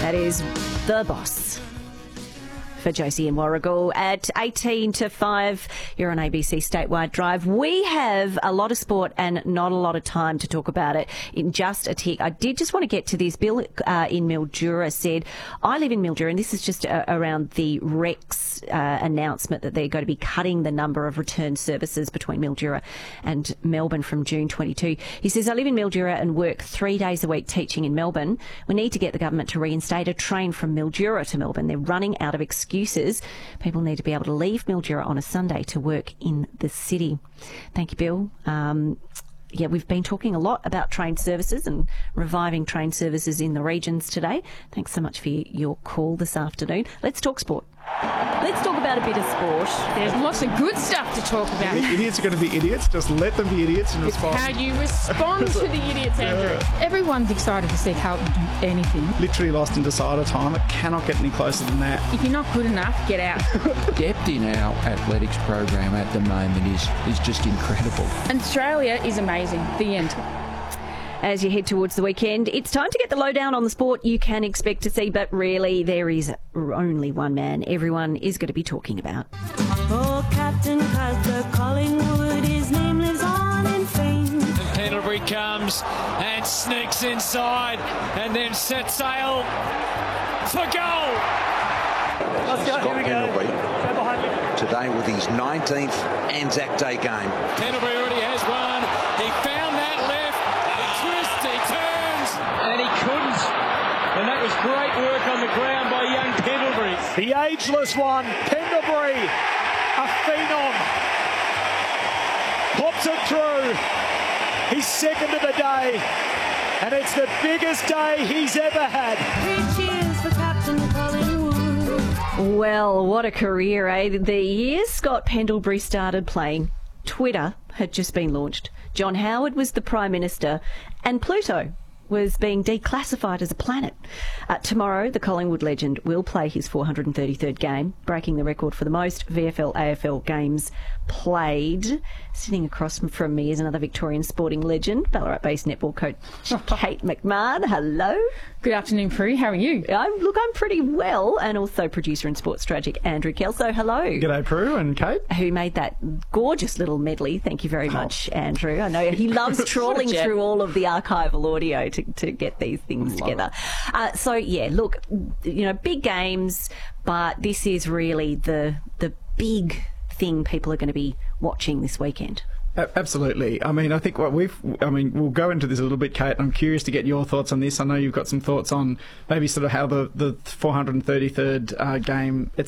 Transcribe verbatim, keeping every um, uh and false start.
That is The Boss for Josie and Warragul at eighteen to five. You're on A B C Statewide Drive. We have a lot of sport and not a lot of time to talk about it in just a tick. I did just want to get to this. Bill uh, in Mildura said, I live in Mildura, and this is just uh, around the Rex uh, announcement that they're going to be cutting the number of return services between Mildura and Melbourne from June twenty-two. He says, I live in Mildura and work three days a week teaching in Melbourne. We need to get the government to reinstate a train from Mildura to Melbourne. They're running out of excuses. Excuses. People need to be able to leave Mildura on a Sunday to work in the city. Thank you, Bill. Um, yeah, we've been talking a lot about train services and reviving train services in the regions today. Thanks so much for your call this afternoon. Let's talk sport. Let's talk about a bit of sport. There's lots of good stuff to talk about. Idiots are going to be idiots. Just let them be idiots and It's respond. how you respond to the idiots, Andrew. Yeah. Everyone's excited to see Carlton do anything. Literally lost in decider time. It cannot get any closer than that. If you're not good enough, get out. Depth in our athletics program at the moment is, is just incredible. And Australia is amazing. The end. As you head towards the weekend, it's time to get the lowdown on the sport you can expect to see, but really there is only one man everyone is going to be talking about. Oh, Captain Cuthbert Collingwood, his name lives on in fame. And Pendlebury comes and sneaks inside and then sets sail for goal. Let's go. Here we go. Today with his nineteenth Anzac Day game. Pendlebury already has one. He found that left. He twists, he turns, and he couldn't. And that was great work on the ground by young Pendlebury. The ageless one, Pendlebury, a phenom, pops it through. He's second of the day, and it's the biggest day he's ever had. Three cheers for Captain Collingwood. Well, what a career, eh? The year Scott Pendlebury started playing, Twitter had just been launched. John Howard was the Prime Minister, and Pluto was being declassified as a planet. Uh, tomorrow, the Collingwood legend will play his four hundred thirty-third game, breaking the record for the most V F L A F L games played. Sitting across from me is another Victorian sporting legend, Ballarat-based netball coach Kate McMahon. Hello. Good afternoon, Prue. How are you? I'm, look, I'm pretty well, and also producer and sports strategic Andrew Kelso. Hello. G'day, Prue and Kate. Who made that gorgeous little medley. Thank you very much, oh. Andrew. I know he loves trawling through all of the archival audio to, to get these things Love together. Uh, so, yeah, look, you know, big games, but this is really the the big thing people are going to be watching this weekend. Absolutely. I mean, I think what we've, I mean, we'll go into this a little bit, Kate. I'm curious to get your thoughts on this. I know you've got some thoughts on maybe sort of how the, the four hundred thirty-third uh, game, et